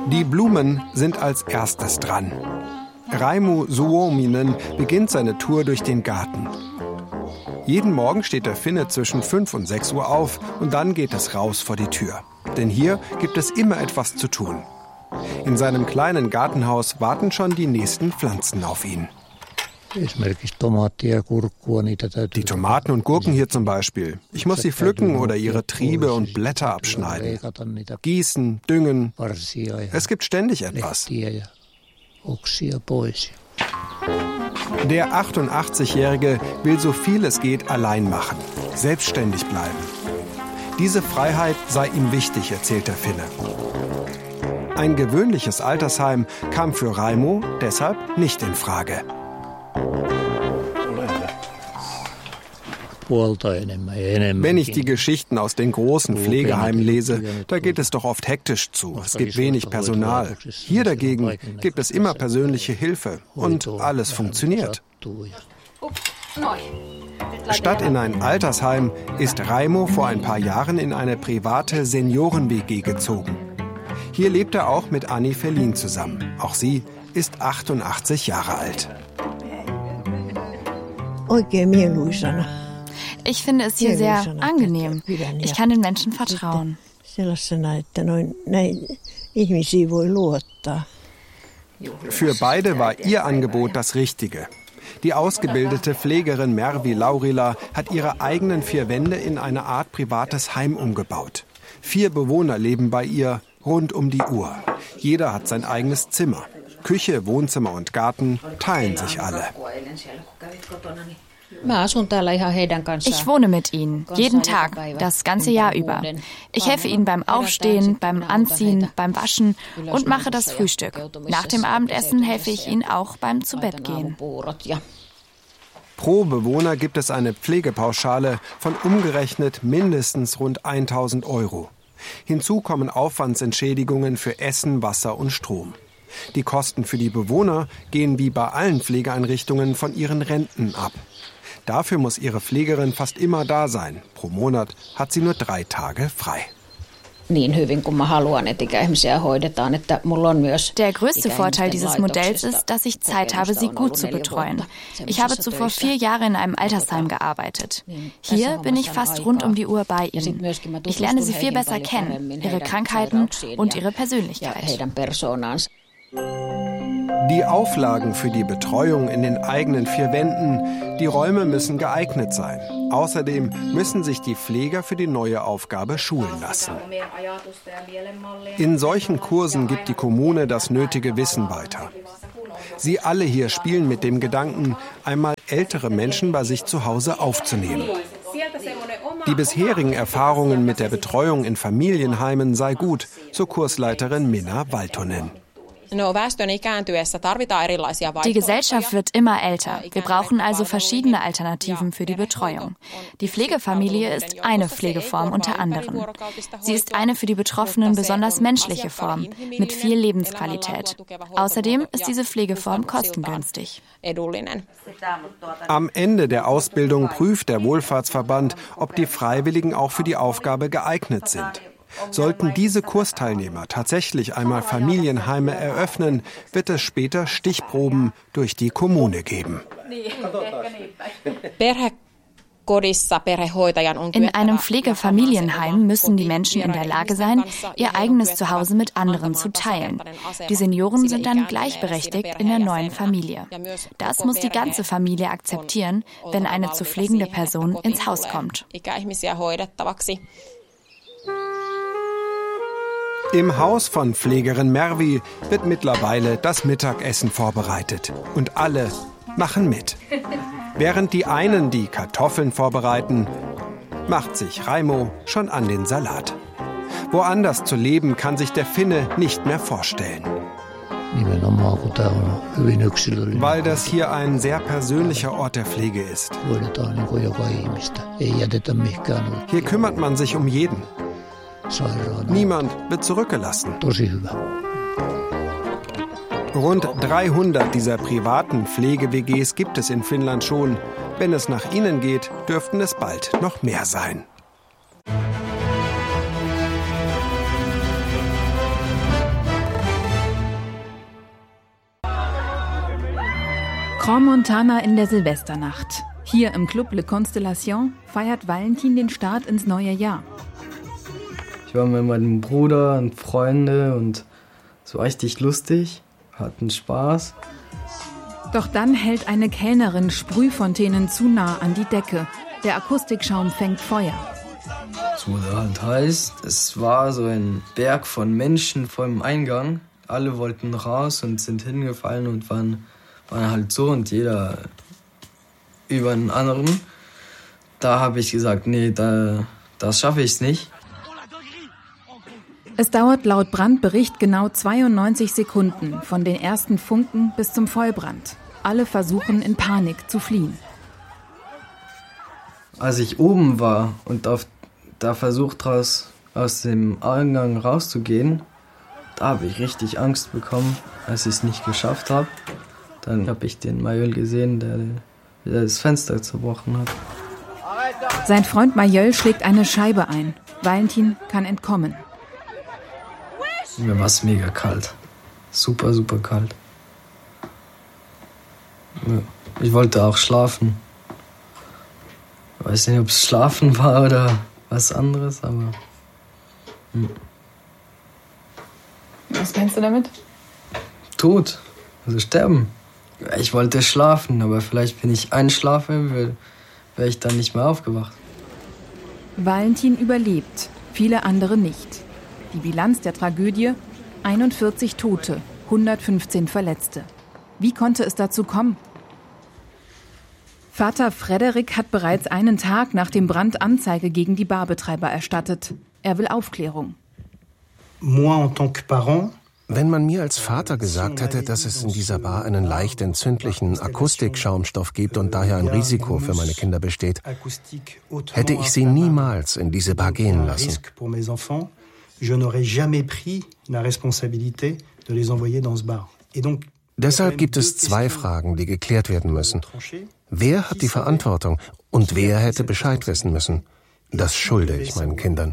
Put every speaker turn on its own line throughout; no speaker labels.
Die Blumen sind als erstes dran. Raimo Suominen beginnt seine Tour durch den Garten. Jeden Morgen steht der Finne zwischen 5 und 6 Uhr auf und dann geht es raus vor die Tür. Denn hier gibt es immer etwas zu tun. In seinem kleinen Gartenhaus warten schon die nächsten Pflanzen auf ihn. Die Tomaten und Gurken hier zum Beispiel. Ich muss sie pflücken oder ihre Triebe und Blätter abschneiden. Gießen, düngen. Es gibt ständig etwas. Der 88-Jährige will so viel es geht allein machen, selbstständig bleiben. Diese Freiheit sei ihm wichtig, erzählt der Finne. Ein gewöhnliches Altersheim kam für Raimo deshalb nicht in Frage. Wenn ich die Geschichten aus den großen Pflegeheimen lese, da geht es doch oft hektisch zu. Es gibt wenig Personal. Hier dagegen gibt es immer persönliche Hilfe und alles funktioniert. Statt in ein Altersheim ist Raimo vor ein paar Jahren in eine private Senioren-WG gezogen. Hier lebt er auch mit Anni Ferlin zusammen. Auch sie ist 88 Jahre alt.
Ich finde es hier sehr angenehm. Ich kann den Menschen vertrauen.
Für beide war ihr Angebot das Richtige. Die ausgebildete Pflegerin Mervi Laurila hat ihre eigenen 4 Wände in eine Art privates Heim umgebaut. 4 Bewohner leben bei ihr rund um die Uhr. Jeder hat sein eigenes Zimmer. Küche, Wohnzimmer und Garten teilen sich alle.
Ich wohne mit ihnen, jeden Tag, das ganze Jahr über. Ich helfe ihnen beim Aufstehen, beim Anziehen, beim Waschen und mache das Frühstück. Nach dem Abendessen helfe ich ihnen auch beim Zubettgehen.
Pro Bewohner gibt es eine Pflegepauschale von umgerechnet mindestens rund 1.000 €. Hinzu kommen Aufwandsentschädigungen für Essen, Wasser und Strom. Die Kosten für die Bewohner gehen wie bei allen Pflegeeinrichtungen von ihren Renten ab. Dafür muss ihre Pflegerin fast immer da sein. Pro Monat hat sie nur 3 Tage frei.
Der größte Vorteil dieses Modells ist, dass ich Zeit habe, sie gut zu betreuen. Ich habe zuvor 4 Jahre in einem Altersheim gearbeitet. Hier bin ich fast rund um die Uhr bei ihnen. Ich lerne sie viel besser kennen, ihre Krankheiten und ihre Persönlichkeit.
Die Auflagen für die Betreuung in den eigenen 4 Wänden, die Räume müssen geeignet sein. Außerdem müssen sich die Pfleger für die neue Aufgabe schulen lassen. In solchen Kursen gibt die Kommune das nötige Wissen weiter. Sie alle hier spielen mit dem Gedanken, einmal ältere Menschen bei sich zu Hause aufzunehmen. Die bisherigen Erfahrungen mit der Betreuung in Familienheimen sei gut, so Kursleiterin Minna Valtonen.
Die Gesellschaft wird immer älter. Wir brauchen also verschiedene Alternativen für die Betreuung. Die Pflegefamilie ist eine Pflegeform unter anderem. Sie ist eine für die Betroffenen besonders menschliche Form mit viel Lebensqualität. Außerdem ist diese Pflegeform kostengünstig.
Am Ende der Ausbildung prüft der Wohlfahrtsverband, ob die Freiwilligen auch für die Aufgabe geeignet sind. Sollten diese Kursteilnehmer tatsächlich einmal Familienheime eröffnen, wird es später Stichproben durch die Kommune geben.
In einem Pflegefamilienheim müssen die Menschen in der Lage sein, ihr eigenes Zuhause mit anderen zu teilen. Die Senioren sind dann gleichberechtigt in der neuen Familie. Das muss die ganze Familie akzeptieren, wenn eine zu pflegende Person ins Haus kommt.
Im Haus von Pflegerin Mervi wird mittlerweile das Mittagessen vorbereitet. Und alle machen mit. Während die einen die Kartoffeln vorbereiten, macht sich Raimo schon an den Salat. Woanders zu leben kann sich der Finne nicht mehr vorstellen. Weil das hier ein sehr persönlicher Ort der Pflege ist. Hier kümmert man sich um jeden. Niemand wird zurückgelassen. Rund 300 dieser privaten Pflege-WGs gibt es in Finnland schon. Wenn es nach ihnen geht, dürften es bald noch mehr sein.
Crans-Montana in der Silvesternacht. Hier im Club Le Constellation feiert Valentin den Start ins neue Jahr.
Ich war mit meinem Bruder und Freunde und so richtig lustig, hatten Spaß.
Doch dann hält eine Kellnerin Sprühfontänen zu nah an die Decke. Der Akustikschaum fängt Feuer.
Es wurde halt heiß. Es war so ein Berg von Menschen vor dem Eingang. Alle wollten raus und sind hingefallen und waren halt so und jeder über den anderen. Da habe ich gesagt, nee, das schaffe ich nicht.
Es dauert laut Brandbericht genau 92 Sekunden von den ersten Funken bis zum Vollbrand. Alle versuchen in Panik zu fliehen.
Als ich oben war und da versucht aus dem Eingang rauszugehen, da habe ich richtig Angst bekommen, als ich es nicht geschafft habe. Dann habe ich den Mayol gesehen, der das Fenster zerbrochen hat.
Sein Freund Mayol schlägt eine Scheibe ein. Valentin kann entkommen.
Mir war es mega kalt. Super, super kalt. Ja, ich wollte auch schlafen. Ich weiß nicht, ob es Schlafen war oder was anderes, aber...
Was meinst du damit?
Tod, also sterben. Ich wollte schlafen, aber vielleicht, wenn ich einschlafe, wäre ich dann nicht mehr aufgewacht.
Valentin überlebt, viele andere nicht. Die Bilanz der Tragödie: 41 Tote, 115 Verletzte. Wie konnte es dazu kommen? Vater Frederik hat bereits einen Tag nach dem Brand Anzeige gegen die Barbetreiber erstattet. Er will Aufklärung.
Wenn man mir als Vater gesagt hätte, dass es in dieser Bar einen leicht entzündlichen Akustikschaumstoff gibt und daher ein Risiko für meine Kinder besteht, hätte ich sie niemals in diese Bar gehen lassen. Deshalb gibt es 2 Fragen, die geklärt werden müssen. Wer hat die Verantwortung und wer hätte Bescheid wissen müssen? Das schulde ich meinen Kindern.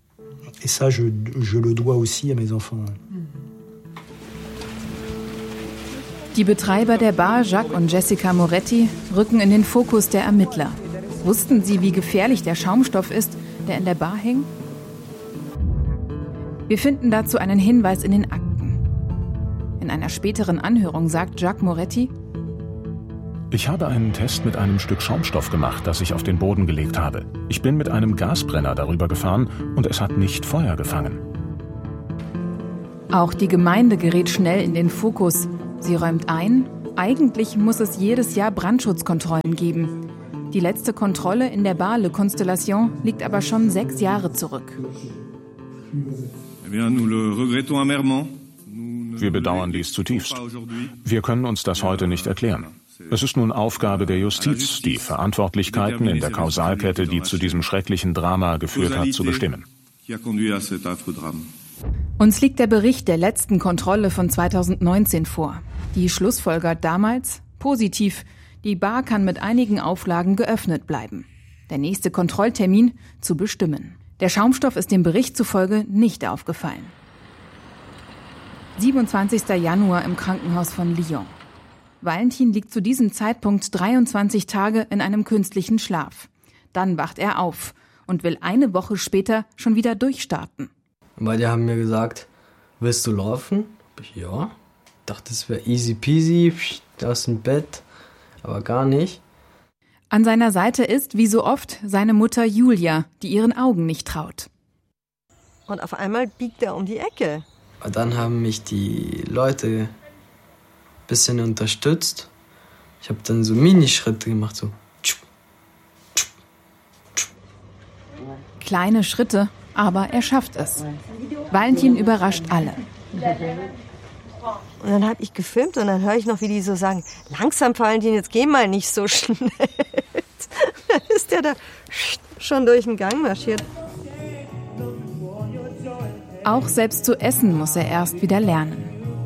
Die Betreiber der Bar, Jacques und Jessica Moretti, rücken in den Fokus der Ermittler. Wussten sie, wie gefährlich der Schaumstoff ist, der in der Bar hing? Wir finden dazu einen Hinweis in den Akten. In einer späteren Anhörung sagt Jacques Moretti:
Ich habe einen Test mit einem Stück Schaumstoff gemacht, das ich auf den Boden gelegt habe. Ich bin mit einem Gasbrenner darüber gefahren und es hat nicht Feuer gefangen.
Auch die Gemeinde gerät schnell in den Fokus. Sie räumt ein, eigentlich muss es jedes Jahr Brandschutzkontrollen geben. Die letzte Kontrolle in der Bar Le Constellation liegt aber schon 6 Jahre zurück.
Wir bedauern dies zutiefst. Wir können uns das heute nicht erklären. Es ist nun Aufgabe der Justiz, die Verantwortlichkeiten in der Kausalkette, die zu diesem schrecklichen Drama geführt hat, zu bestimmen.
Uns liegt der Bericht der letzten Kontrolle von 2019 vor. Die schlussfolgert damals: positiv, die Bar kann mit einigen Auflagen geöffnet bleiben. Der nächste Kontrolltermin zu bestimmen. Der Schaumstoff ist dem Bericht zufolge nicht aufgefallen. 27. Januar im Krankenhaus von Lyon. Valentin liegt zu diesem Zeitpunkt 23 Tage in einem künstlichen Schlaf. Dann wacht er auf und will eine Woche später schon wieder durchstarten.
Beide haben mir gesagt, willst du laufen? Ja. Dachte, es wäre easy peasy, aus dem Bett, aber gar nicht.
An seiner Seite ist, wie so oft, seine Mutter Julia, die ihren Augen nicht traut.
Und auf einmal biegt er um die Ecke.
Dann haben mich die Leute ein bisschen unterstützt. Ich habe dann so Minischritte gemacht, so.
Kleine Schritte, aber er schafft es. Valentin überrascht alle.
Und dann habe ich gefilmt und dann höre ich noch, wie die so sagen: Langsam, Valentin, jetzt geh mal nicht so schnell. Dann ist der da schon durch den Gang marschiert.
Auch selbst zu essen muss er erst wieder lernen.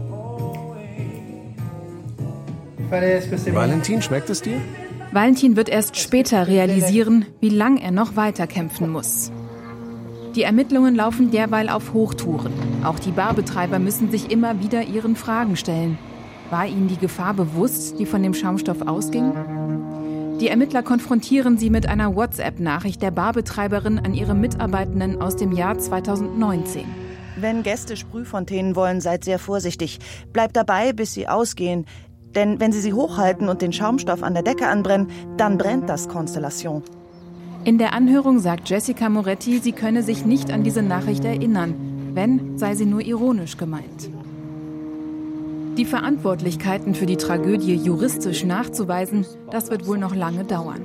Valentin, schmeckt es dir?
Valentin wird erst später realisieren, wie lang er noch weiter kämpfen muss. Die Ermittlungen laufen derweil auf Hochtouren. Auch die Barbetreiber müssen sich immer wieder ihren Fragen stellen. War ihnen die Gefahr bewusst, die von dem Schaumstoff ausging? Die Ermittler konfrontieren sie mit einer WhatsApp-Nachricht der Barbetreiberin an ihre Mitarbeitenden aus dem Jahr 2019.
Wenn Gäste Sprühfontänen wollen, seid sehr vorsichtig. Bleibt dabei, bis sie ausgehen. Denn wenn sie hochhalten und den Schaumstoff an der Decke anbrennen, dann brennt das Constellation.
In der Anhörung sagt Jessica Moretti, sie könne sich nicht an diese Nachricht erinnern. Wenn, sei sie nur ironisch gemeint. Die Verantwortlichkeiten für die Tragödie juristisch nachzuweisen, das wird wohl noch lange dauern.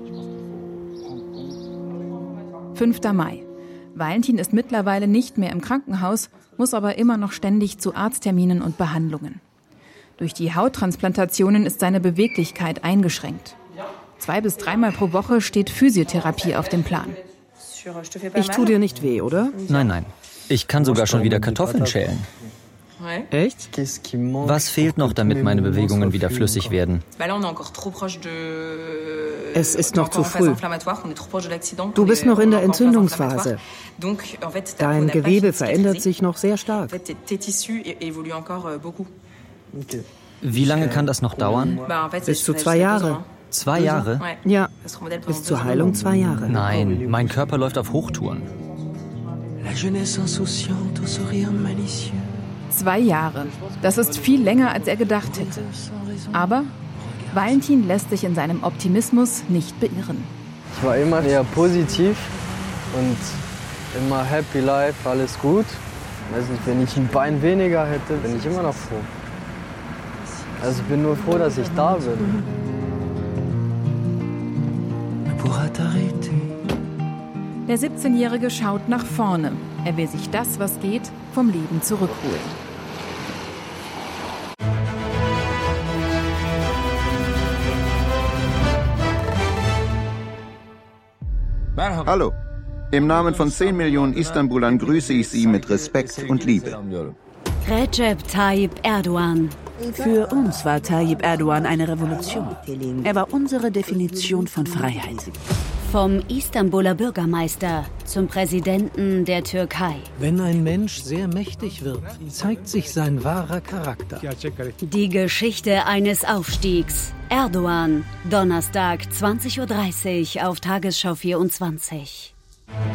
5. Mai. Valentin ist mittlerweile nicht mehr im Krankenhaus, muss aber immer noch ständig zu Arztterminen und Behandlungen. Durch die Hauttransplantationen ist seine Beweglichkeit eingeschränkt. 2 bis 3 Mal pro Woche steht Physiotherapie auf dem Plan.
Ich tue dir nicht weh, oder?
Nein. Ich kann sogar schon wieder Kartoffeln schälen.
Echt?
Was fehlt noch, damit meine Bewegungen wieder flüssig werden?
Es ist noch zu früh. Du bist noch in der Entzündungsphase. Dein Gewebe verändert sich noch sehr stark.
Wie lange kann das noch dauern?
Bis zu 2 Jahre.
2 Jahre?
Ja, bis zur Heilung 2 Jahre.
Nein, mein Körper läuft auf Hochtouren.
2 Jahre. Das ist viel länger, als er gedacht hätte. Aber Valentin lässt sich in seinem Optimismus nicht beirren.
Ich war immer eher positiv und immer happy life, alles gut. Weiß nicht, wenn ich ein Bein weniger hätte, bin ich immer noch froh. Also ich bin nur froh, dass ich da bin.
Der 17-Jährige schaut nach vorne. Er will sich das, was geht, vom Leben zurückholen.
Hallo. Im Namen von 10 Millionen Istanbulern grüße ich Sie mit Respekt und Liebe.
Recep Tayyip Erdogan.
Für uns war Tayyip Erdogan eine Revolution. Er war unsere Definition von Freiheit.
Vom Istanbuler Bürgermeister zum Präsidenten der Türkei.
Wenn ein Mensch sehr mächtig wird, zeigt sich sein wahrer Charakter.
Die Geschichte eines Aufstiegs. Erdogan, Donnerstag 20:30 Uhr auf Tagesschau 24.